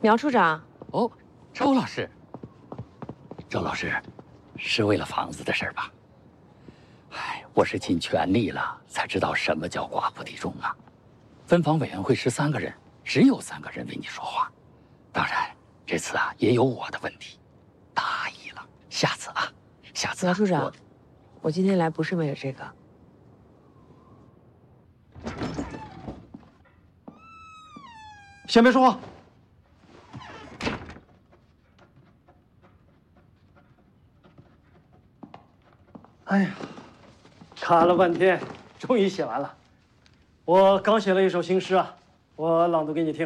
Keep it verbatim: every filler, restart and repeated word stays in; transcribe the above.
苗处长。 哦，周老师。周老师，是为了房子的事儿吧？哎，我是尽全力了，才知道什么叫寡不敌众啊。分房委员会十三个人，只有三个人为你说话。当然，这次啊也有我的问题，大意了。下次啊，下次、啊。 苗处长， 我, 我今天来不是为了这个。 先别说话。哎呀，看了半天，终于写完了。我刚写了一首新诗啊，我朗读给你听。